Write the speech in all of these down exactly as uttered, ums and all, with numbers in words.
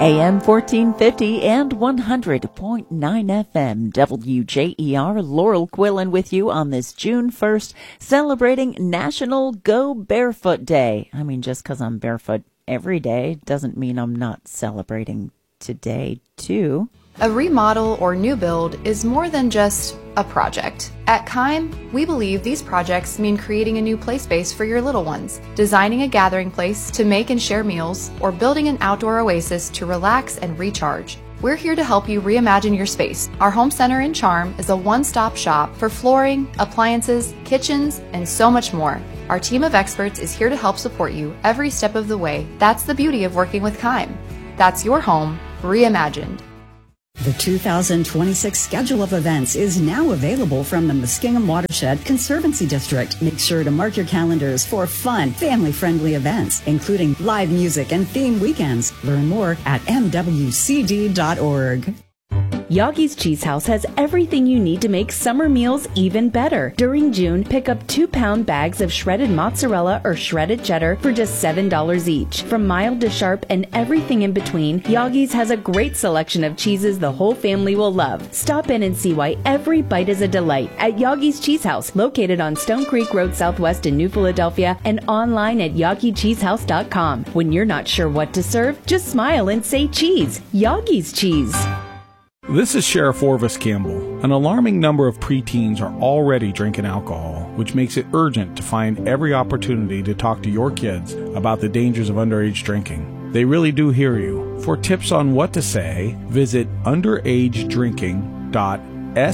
A M fourteen fifty and one hundred point nine F M, W J E R, Laurel Quillen with you on this June first, celebrating National Go Barefoot Day. I mean, just because I'm barefoot every day doesn't mean I'm not celebrating today, too. A remodel or new build is more than just a project. At Keim, we believe these projects mean creating a new play space for your little ones, designing a gathering place to make and share meals, or building an outdoor oasis to relax and recharge. We're here to help you reimagine your space. Our home center in Charm is a one-stop shop for flooring, appliances, kitchens, and so much more. Our team of experts is here to help support you every step of the way. That's the beauty of working with Keim. That's your home reimagined. The two thousand twenty-six schedule of events is now available from the Muskingum Watershed Conservancy District. Make sure to mark your calendars for fun, family-friendly events, including live music and theme weekends. Learn more at m w c d dot org. Yogi's Cheese House has everything you need to make summer meals even better. During June, pick up two-pound bags of shredded mozzarella or shredded cheddar for just seven dollars each. From mild to sharp and everything in between, Yogi's has a great selection of cheeses the whole family will love. Stop in and see why every bite is a delight at Yogi's Cheese House, located on Stone Creek Road Southwest in New Philadelphia and online at yogi cheese house dot com. When you're not sure what to serve, just smile and say cheese. Yogi's Cheese. This is Sheriff Orvis Campbell. An alarming number of preteens are already drinking alcohol, which makes it urgent to find every opportunity to talk to your kids about the dangers of underage drinking. They really do hear you. For tips on what to say, visit underage drinking dot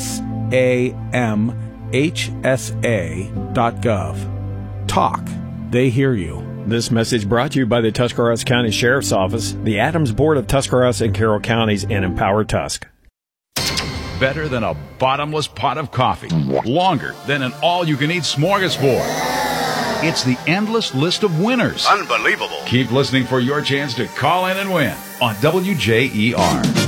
samhsa dot gov. Talk. They hear you. This message brought to you by the Tuscarawas County Sheriff's Office, the Adams Board of Tuscarawas and Carroll Counties, and Empower Tusk. Better than a bottomless pot of coffee. Longer than an all-you-can-eat smorgasbord. It's the endless list of winners. Unbelievable. Keep listening for your chance to call in and win on W J E R.